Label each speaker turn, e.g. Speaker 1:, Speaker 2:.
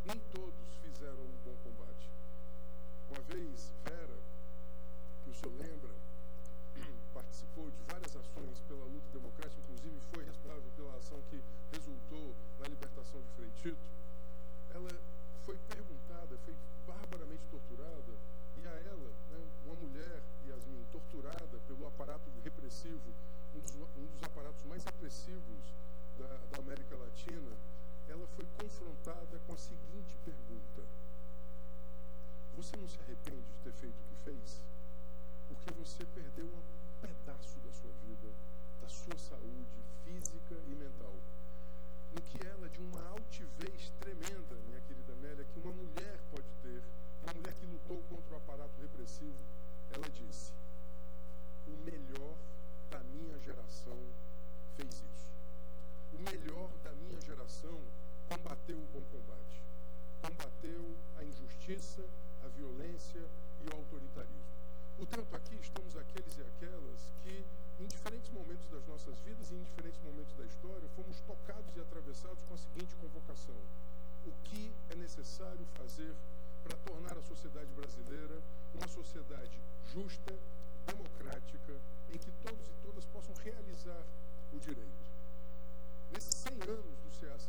Speaker 1: nem todos fizeram um bom combate. Uma vez, Vera, que o senhor lembra, participou de várias ações pela luta democrática, inclusive foi responsável pela ação que resultou na libertação de Frei Tito. Ela foi perguntada, foi barbaramente torturada, e a ela, né, uma mulher, Yasmin, torturada pelo aparato repressivo, um dos aparatos mais repressivos da América Latina, ela foi confrontada com a seguinte pergunta: você não se arrepende de ter feito o que fez? Porque você perdeu um pedaço da sua vida, da sua saúde física e mental. Em que ela, de uma altivez tremenda, minha querida Amélia, que uma mulher pode ter, uma mulher que lutou contra o aparato repressivo, ela disse: o melhor da minha geração fez isso. O melhor da minha geração combateu o bom combate. Combateu a injustiça, a violência e o autoritarismo. Portanto, aqui estamos aqueles e aquelas que, em diferentes momentos das nossas vidas e em diferentes momentos da história, fomos tocados e atravessados com a seguinte convocação: o que é necessário fazer para tornar a sociedade brasileira uma sociedade justa, democrática, em que todos e todas possam realizar o direito. Nesses 100 anos do CA